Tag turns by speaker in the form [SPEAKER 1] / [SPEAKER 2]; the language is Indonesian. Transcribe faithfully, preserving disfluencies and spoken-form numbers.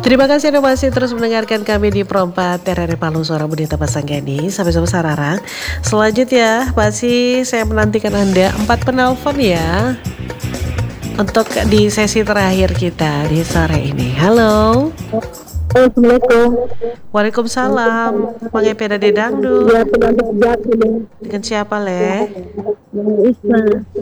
[SPEAKER 1] Terima kasih Anda masih terus mendengarkan kami di Pro empat R R I Palu Suara Budi Tapasanggani. Sampai jumpa Sararang. Selanjutnya masih saya menantikan Anda empat penelpon ya. Untuk di sesi terakhir kita di sore ini. Halo.
[SPEAKER 2] Assalamualaikum.
[SPEAKER 1] Waalaikumsalam. Mengepe Dede
[SPEAKER 2] Ya,
[SPEAKER 1] Dangdut.
[SPEAKER 2] penyanyi sejati deh.
[SPEAKER 1] Dengan siapa, Le?
[SPEAKER 2] Yang Isma.